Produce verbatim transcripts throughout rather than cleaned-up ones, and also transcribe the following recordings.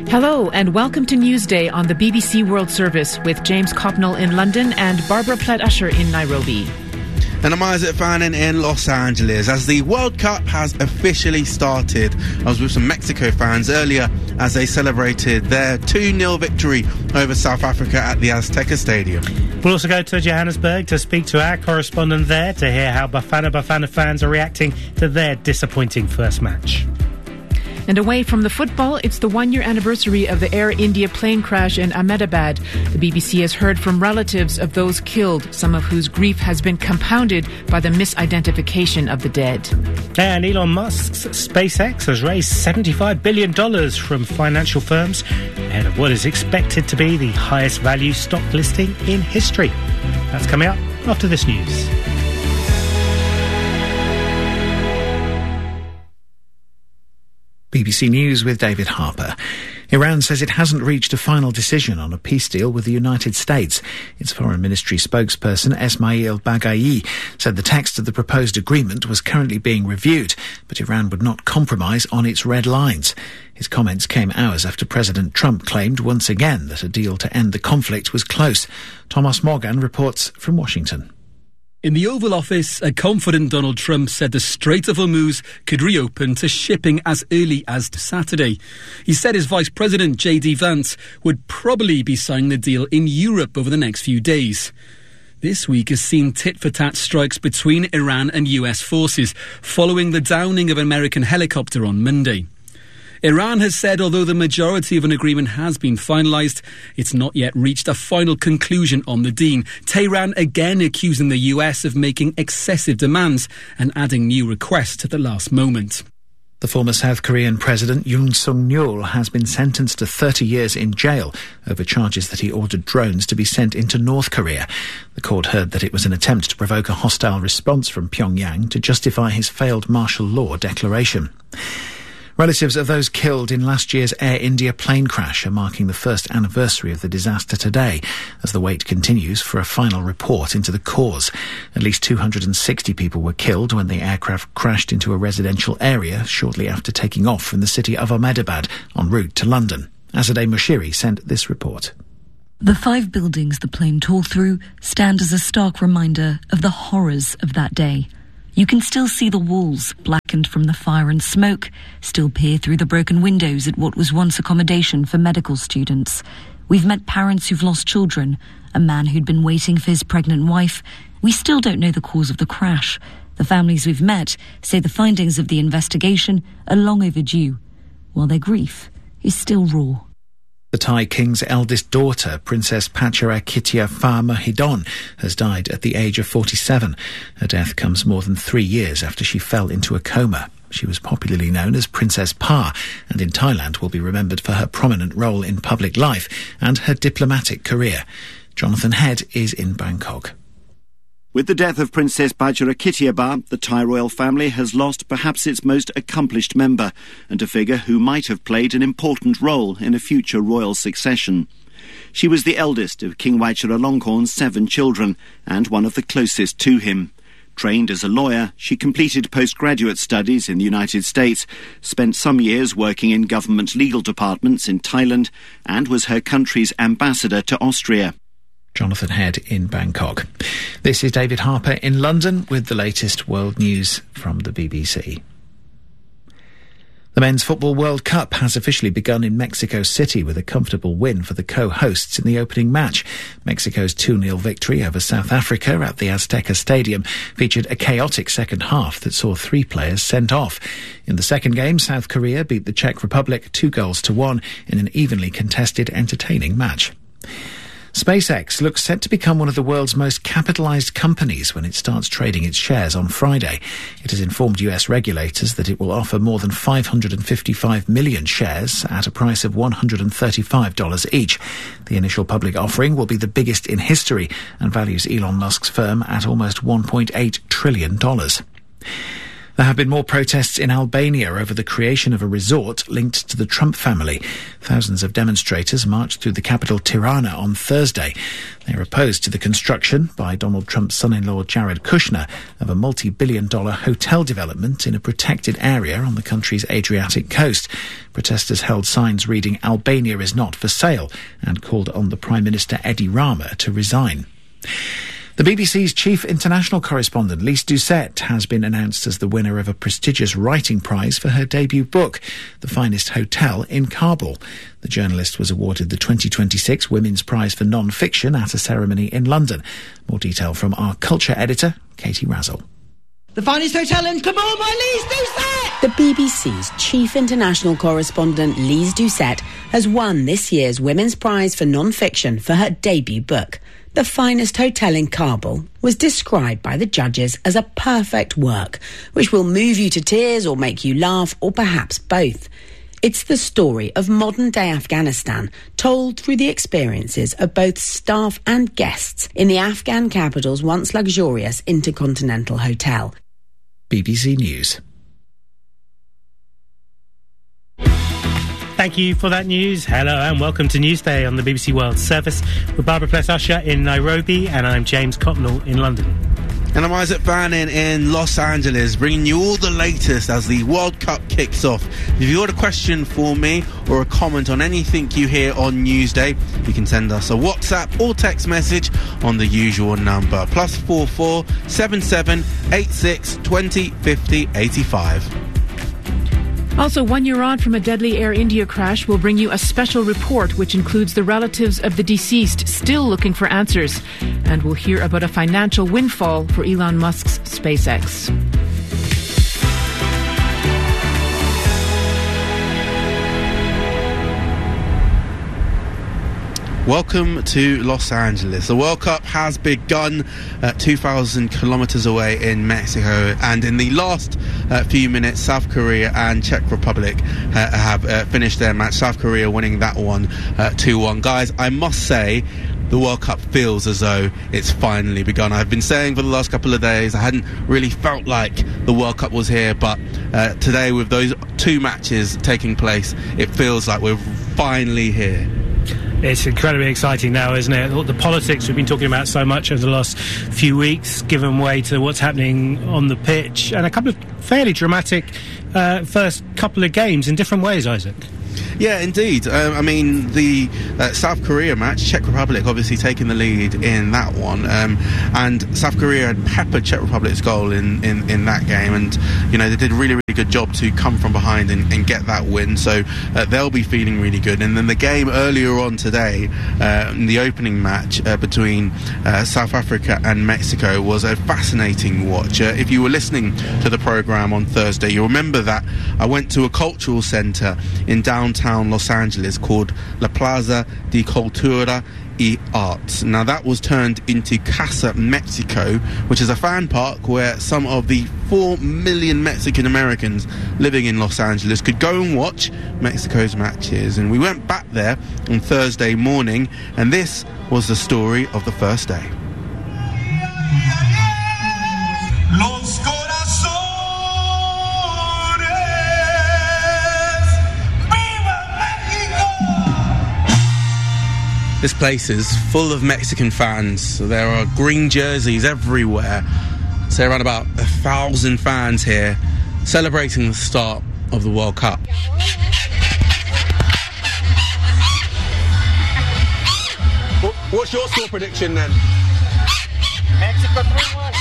Hello and welcome to Newsday on the B B C World Service with James Copnell in London and Barbara Plett-Usher in Nairobi. And I'm Isaac Fannin in Los Angeles as the World Cup has officially started. I was with some Mexico fans earlier as they celebrated their two nil victory over South Africa at the Azteca Stadium. We'll also go to Johannesburg to speak to our correspondent there to hear how Bafana Bafana fans are reacting to their disappointing first match. And away from the football, it's the one-year anniversary of the Air India plane crash in Ahmedabad. The B B C has heard from relatives of those killed, some of whose grief has been compounded by the misidentification of the dead. And Elon Musk's SpaceX has raised seventy-five billion dollars from financial firms ahead of what is expected to be the highest value stock listing in history. That's coming up after this news. B B C News with David Harper. Iran says it hasn't reached a final decision on a peace deal with the United States. Its foreign ministry spokesperson, Esmail Baghaei, said the text of the proposed agreement was currently being reviewed, but Iran would not compromise on its red lines. His comments came hours after President Trump claimed once again that a deal to end the conflict was close. Thomas Morgan reports from Washington. In the Oval Office, a confident Donald Trump said the Strait of Hormuz could reopen to shipping as early as Saturday. He said his Vice President, J D Vance, would probably be signing the deal in Europe over the next few days. This week has seen tit-for-tat strikes between Iran and U S forces following the downing of an American helicopter on Monday. Iran has said although the majority of an agreement has been finalised, it's not yet reached a final conclusion on the deal. Tehran again accusing the U S of making excessive demands and adding new requests at the last moment. The former South Korean President Yoon Suk-yeol has been sentenced to thirty years in jail over charges that he ordered drones to be sent into North Korea. The court heard that it was an attempt to provoke a hostile response from Pyongyang to justify his failed martial law declaration. Relatives of those killed in last year's Air India plane crash are marking the first anniversary of the disaster today as the wait continues for a final report into the cause. At least two hundred sixty people were killed when the aircraft crashed into a residential area shortly after taking off from the city of Ahmedabad en route to London. Azadeh Moshiri sent this report. The five buildings the plane tore through stand as a stark reminder of the horrors of that day. You can still see the walls, blackened from the fire and smoke, still peer through the broken windows at what was once accommodation for medical students. We've met parents who've lost children, a man who'd been waiting for his pregnant wife. We still don't know the cause of the crash. The families we've met say the findings of the investigation are long overdue, while their grief is still raw. The Thai king's eldest daughter, Princess Pacharakitya Mahidol, has died at the age of forty-seven. Her death comes more than three years after she fell into a coma. She was popularly known as Princess Pa, and in Thailand will be remembered for her prominent role in public life and her diplomatic career. Jonathan Head is in Bangkok. With the death of Princess Pacharakitya, the Thai royal family has lost perhaps its most accomplished member and a figure who might have played an important role in a future royal succession. She was the eldest of King Vajiralongkorn's seven children and one of the closest to him. Trained as a lawyer, she completed postgraduate studies in the United States, spent some years working in government legal departments in Thailand, and was her country's ambassador to Austria. Jonathan Head in Bangkok. This is David Harper in London with the latest world news from the B B C. The Men's Football World Cup has officially begun in Mexico City with a comfortable win for the co-hosts in the opening match. Mexico's two nil victory over South Africa at the Azteca Stadium featured a chaotic second half that saw three players sent off. In the second game, South Korea beat the Czech Republic two goals to one in an evenly contested, entertaining match. SpaceX looks set to become one of the world's most capitalised companies when it starts trading its shares on Friday. It has informed U S regulators that it will offer more than five hundred fifty-five million shares at a price of one hundred thirty-five dollars each. The initial public offering will be the biggest in history and values Elon Musk's firm at almost one point eight trillion dollars. There have been more protests in Albania over the creation of a resort linked to the Trump family. Thousands of demonstrators marched through the capital Tirana on Thursday. They are opposed to the construction by Donald Trump's son-in-law Jared Kushner of a multi-billion dollar hotel development in a protected area on the country's Adriatic coast. Protesters held signs reading "Albania is not for sale" and called on the Prime Minister Edi Rama to resign. The B B C's chief international correspondent, Lise Doucette, has been announced as the winner of a prestigious writing prize for her debut book, The Finest Hotel in Kabul. The journalist was awarded the twenty twenty-six Women's Prize for Non-Fiction at a ceremony in London. More detail from our culture editor, Katie Razzle. The Finest Hotel in Kabul by Lise Doucette! The B B C's chief international correspondent, Lise Doucette, has won this year's Women's Prize for Non-Fiction for her debut book. The Finest Hotel in Kabul was described by the judges as a perfect work, which will move you to tears or make you laugh, or perhaps both. It's the story of modern-day Afghanistan, told through the experiences of both staff and guests in the Afghan capital's once luxurious Intercontinental Hotel. B B C News. Thank you for that news. Hello and welcome to Newsday on the B B C World Service with Barbara Pless-Usher in Nairobi, and I'm James Cotnell in London. And I'm Isaac Fannin in Los Angeles, bringing you all the latest as the World Cup kicks off. If you've got a question for me or a comment on anything you hear on Newsday, you can send us a WhatsApp or text message on the usual number, plus four four seven seven eight six twenty fifty eighty-five. Also, one year on from a deadly Air India crash, we'll bring you a special report which includes the relatives of the deceased still looking for answers. And we'll hear about a financial windfall for Elon Musk's SpaceX. Welcome to Los Angeles. The World Cup has begun at two thousand kilometres away in Mexico, and in the last uh, few minutes, South Korea and Czech Republic uh, have uh, finished their match. South Korea winning that one uh, two one. Guys, I must say, the World Cup feels as though it's finally begun. I've been saying for the last couple of days I hadn't really felt like the World Cup was here, but uh, today, with those two matches taking place, it feels like we're finally here. It's incredibly exciting now, isn't it? The politics we've been talking about so much over the last few weeks, given way to what's happening on the pitch, and a couple of fairly dramatic uh, first couple of games in different ways, Isaac. Yeah, indeed. Um, I mean, the uh, South Korea match, Czech Republic obviously taking the lead in that one, um, and South Korea had peppered Czech Republic's goal in, in, in that game, and you know they did a really, really good job to come from behind and, and get that win, so uh, they'll be feeling really good. And then the game earlier on today, uh, in the opening match uh, between uh, South Africa and Mexico, was a fascinating watch. Uh, if you were listening to the programme on Thursday, you'll remember that I went to a cultural centre in downtown Los Angeles called La Plaza de Cultura y Arts. Now that was turned into Casa Mexico, which is a fan park where some of the four million Mexican Americans living in Los Angeles could go and watch Mexico's matches. And we went back there on Thursday morning, and this was the story of the first day. Los This place is full of Mexican fans. There are green jerseys everywhere. So around about a thousand fans here celebrating the start of the World Cup. What's your score prediction then? Mexico three one.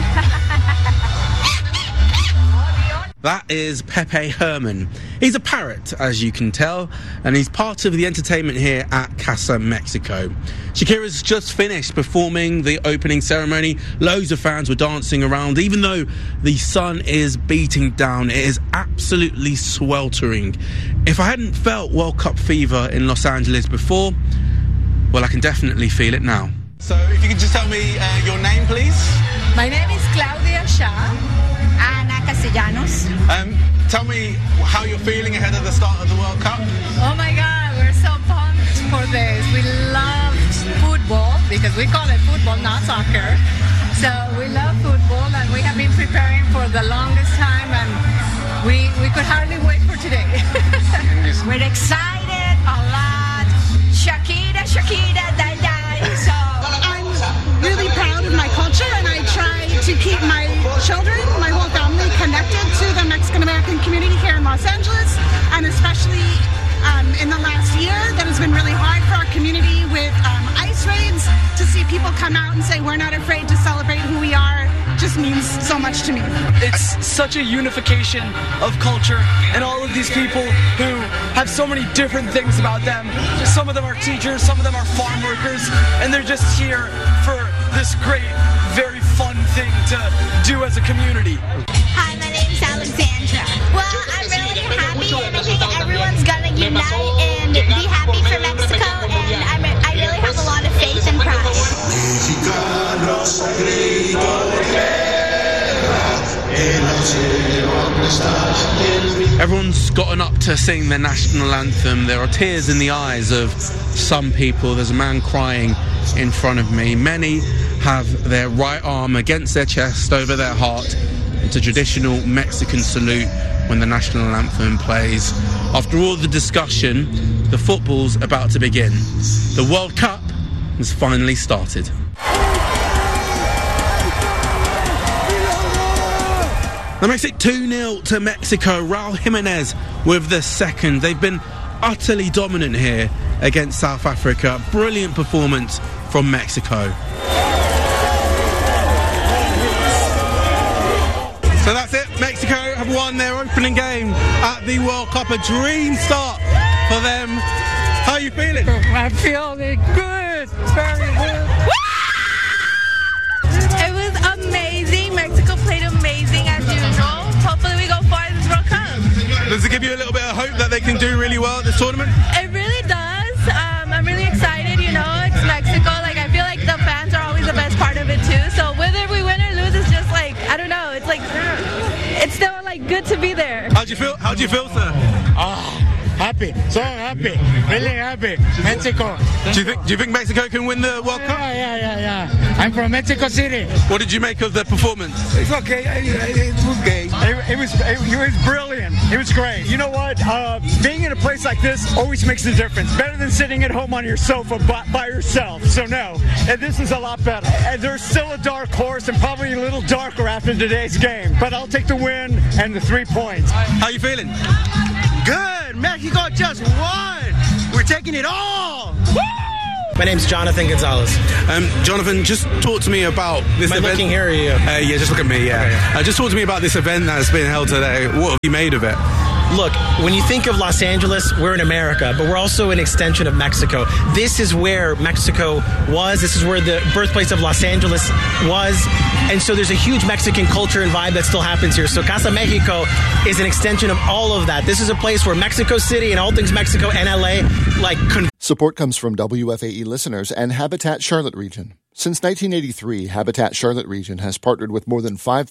That is Pepe Herman. He's a parrot, as you can tell, and he's part of the entertainment here at Casa Mexico. Shakira's just finished performing the opening ceremony. Loads of fans were dancing around. Even though the sun is beating down, it is absolutely sweltering. If I hadn't felt World Cup fever in Los Angeles before, well, I can definitely feel it now. So if you could just tell me uh, your name, please. My name is Claudia Shah. Ana Castellanos. Um, tell me how you're feeling ahead of the start of the World Cup. Oh my God, we're so pumped for this. We love football, because we call it football, not soccer. So we love football, and we have been preparing for the longest time, and we we could hardly wait for today. We're excited a lot. Shakira, Shakira, die, die. So I'm really proud of my culture, and I try to keep my children, my whole family, connected to the Mexican-American community here in Los Angeles, and especially um, in the last year that has been really hard for our community with um, ICE raids. To see people come out and say we're not afraid to celebrate who we are just means so much to me. It's such a unification of culture, and all of these people who have so many different things about them. Some of them are teachers, some of them are farm workers, and they're just here for this great, very fun thing to do as a community. Hi, my name's Alexandra. Well, I'm really happy, and I think everyone's gonna unite and be happy for Mexico, and I'm, I really have a lot of faith and pride. Everyone's gotten up to sing the national anthem. There are tears in the eyes of some people. There's a man crying in front of me. Many have their right arm against their chest over their heart. It's a traditional Mexican salute when the national anthem plays. After all the discussion, the football's about to begin. The World Cup has finally started. That makes it two nil to Mexico. Raul Jimenez with the second. They've been utterly dominant here against South Africa. Brilliant performance from Mexico. So that's it. Mexico have won their opening game at the World Cup. A dream start for them. How are you feeling? I'm feeling good. Very good. It was amazing. Mexico played amazing as usual. Hopefully we go far in this World Cup. Does it give you a little bit of hope that they can do really well at this tournament? It really does. Um, I'm really excited, you know. It's Mexico. Like, I feel like the fans are always the best part of it, too. So whether we win or lose, it's just like, I don't know. It's like, it's still, like, good to be there. How do you feel? How do you feel, sir? Ah. Happy, so happy, really happy. Mexico. Do you think? Do you think Mexico can win the World Cup? Yeah, yeah, yeah, yeah. I'm from Mexico City. What did you make of the performance? It's okay. It was okay. It, it was. It, it was brilliant. It was great. You know what? Uh, being in a place like this always makes a difference. Better than sitting at home on your sofa by, by yourself. So no, and this is a lot better. And there's still a dark horse, and probably a little darker after today's game. But I'll take the win and the three points. How you feeling? Good. Mexico just won. We're taking it all. Woo! My name's Jonathan Gonzalez. Um, Jonathan, just talk to me about this Am I event. looking here or you? Uh, yeah, just look at me, yeah. Okay. Uh, just talk to me about this event that's been held today. What have you made of it? Look, when you think of Los Angeles, we're in America, but we're also an extension of Mexico. This is where Mexico was. This is where the birthplace of Los Angeles was. And so there's a huge Mexican culture and vibe that still happens here. So Casa Mexico is an extension of all of that. This is a place where Mexico City and all things Mexico and L A, like... Con- Support comes from W F A E listeners and Habitat Charlotte Region. Since nineteen eighty-three, Habitat Charlotte Region has partnered with more than five